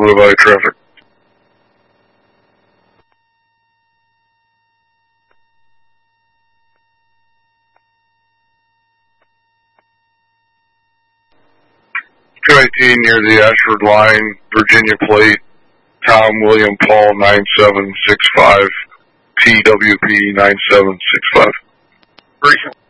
Blue Valley traffic. .218 near the Ashford line, Virginia plate, Tom William Paul 9765, TWP 9765.